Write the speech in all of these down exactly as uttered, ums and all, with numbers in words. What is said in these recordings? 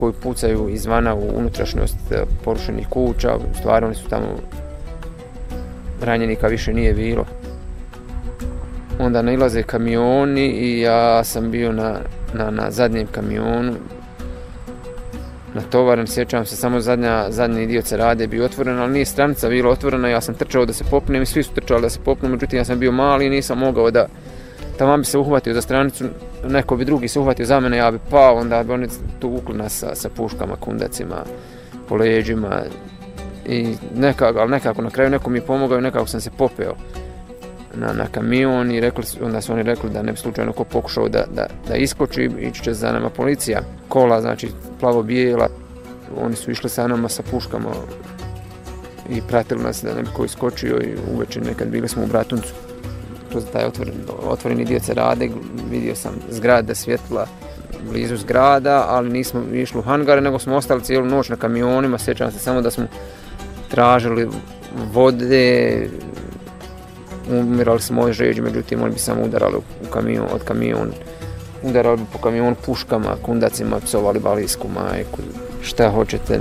koji pucaju izvana u unutrašnjost porušenih kuća. U stvari oni su tamo, ranjenika više nije bilo. Onda nailaze kamioni i ja sam bio na, na, na zadnjem kamionu. Natovaren, sjećam se, samo zadnja, zadnji dio cerade je bio otvoren, ali nije stranica bila otvorena, ja sam trčao da se popnem i svi su trčali da se popnu, međutim ja sam bio mali i nisam mogao da, tamo bi se uhvatio za stranicu, neko bi drugi se uhvatio za mene, ja bi pao, onda bi oni tu vukli nas sa, sa puškama, kundacima, po leđima i nekako, ali nekako na kraju neko mi je pomogao i nekako sam se popeo na, na kamion i rekli, onda su oni rekli da ne bi slučajno ko pokušao da, da, da iskoči, ići će za nama policija. Kola, znači plavo-bijela, oni su išli sa nama sa puškama i pratili nas da ne bi ko iskočio i uveče nekad bili smo u Bratuncu. Kroz taj otvoren, otvoreni dio cerade vidio sam zgrade, svjetla blizu zgrada, ali nismo išli u hangare, nego smo ostali cijelu noć na kamionima. Sjećam se samo da smo tražili vode, umirali smo od žeđi, međutim oni bi samo udarali u kamion, od kamion, udarali bi po kamionu puškama, kundacima, psovali balisku majku, šta hoćete,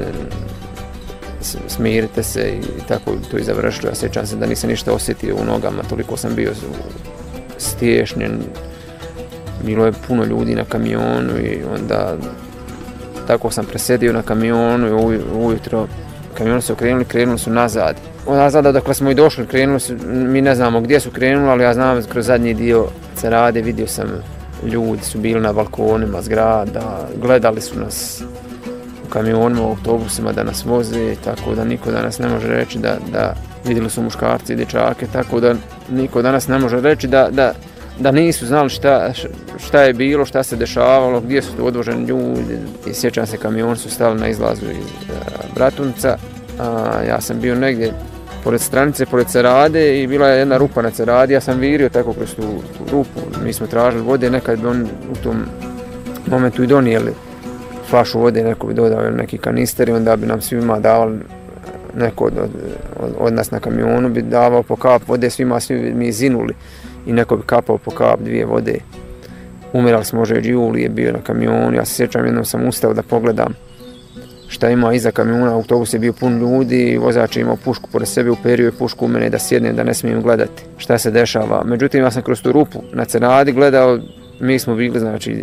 smirite se i tako to i završilo. Ja sjećam se da nisam ništa osjetio u nogama, toliko sam bio stješnjen. Bilo je puno ljudi na kamionu i onda tako sam presedio na kamionu i ujutro kamioni su okrenuli, krenuli su nazad. Nazad odakle smo i došli, krenuli su, mi ne znamo gdje su krenuli, ali ja znam kroz zadnji dio cerade vidio sam ljudi su bili na balkonima zgrada, gledali su nas u kamionima, u autobusima da nas voze, tako da niko danas ne može reći da, da vidjeli su muškarci i dječake, tako da niko danas ne može reći da, da, da nisu znali šta, šta je bilo, šta se dešavalo, gdje su tu odvoženi ljudi. I sjećam se, kamioni su stali na izlazu iz Bratunca, a ja sam bio negdje pored stranice, pored cerade i bila je jedna rupa na ceradi, ja sam virio tako kroz tu, tu rupu, mi smo tražili vode, nekad bi on u tom momentu i donijeli flašu vode, neko bi dodao neki kanister i onda bi nam svima davali, neko od, od, od nas na kamionu bi davao po kap vode, svima svi mi zinuli i neko bi kapao po kap dvije vode. Umirali smo od Juli, je bio na kamionu, ja se sjećam, jednom sam ustao da pogledam šta ima iza kamiona, autobus je bio pun ljudi, vozač je imao pušku pored sebe, uperio je pušku u mene da sjednem, da ne smijem gledati šta se dešava. Međutim, ja sam kroz tu rupu na ceradi gledao, mi smo bili, znači,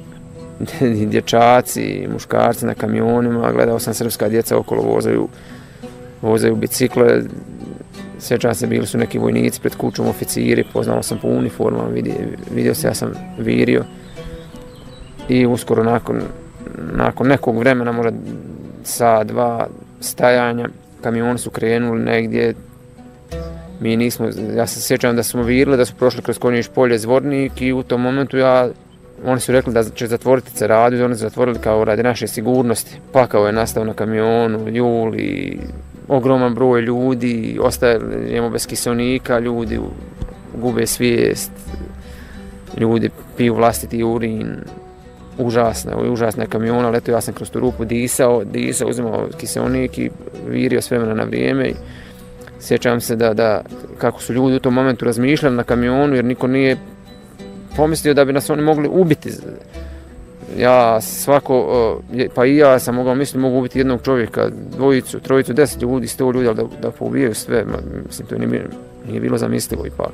dječaci, muškarci na kamionima, gledao sam srpska djeca okolo vozaju, vozaju bicikle, sjećam se, bili su neki vojnici pred kućom, oficiri, poznao sam po uniformama, vidio, vidio se, ja sam virio i uskoro nakon, nakon nekog vremena, možda sa dva stajanja, kamioni su krenuli negdje, mi nismo, ja se sjećam da smo vidjeli da su prošli kroz Konjić polje, Zvornik i u tom momentu ja, oni su rekli da će zatvoriti ceradu i oni su zatvorili kao radi naše sigurnosti. Pakao je nastao na kamionu, Juli, ogroman broj ljudi, ostajemo bez kiselnika, ljudi gube svijest, ljudi piju vlastiti urin. Užasna, užasna je kamiona, ali eto ja sam kroz tu rupu disao, disao, uzimao kiselnik i virio s vremena na vrijeme. I sjećam se da, da kako su ljudi u tom momentu razmišljali na kamionu, jer niko nije pomislio da bi nas oni mogli ubiti. Ja svako, pa i ja sam mogao misliti mogu ubiti jednog čovjeka, dvojicu, trojicu, deset ljudi, sto ljudi, ali da, da poubijaju sve, mislim, to nije, nije bilo zamislivo ipak.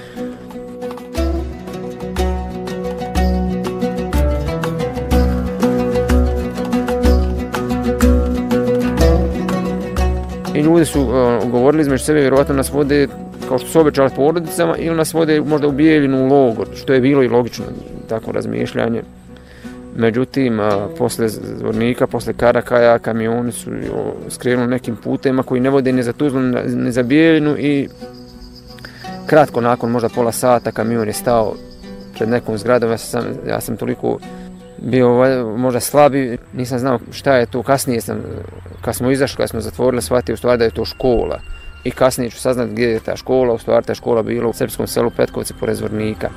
I ljudi su uh, govorili između sebe, vjerovatno nas vode, kao što su obećali porodicama, ili nas vode možda u Bijeljinu, u logor, što je bilo i logično, tako razmišljanje. Međutim, uh, posle Zvornika, posle Karakaja, kamioni su skrenuli nekim putema koji ne vode ni za Tuzlu, ni za Bijeljinu i kratko nakon, možda pola sata, kamion je stao pred nekom zgradom. Ja sam, ja sam toliko bio možda slabi, nisam znao šta je to. Kasnije sam, kad smo izašli, kad smo zatvorili, shvatio u stvari da je to škola. I kasnije ću saznati gdje je ta škola. U stvari ta škola bila u srpskom selu Petkovci pored Zvornika.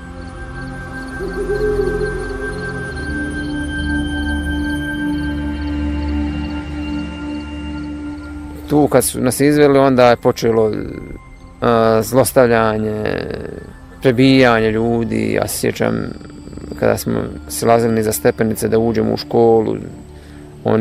Tu kad su nas izveli, onda je počelo uh, zlostavljanje, prebijanje ljudi. Ja se sjećam kada smo silazili niza stepenice da uđemo u školu,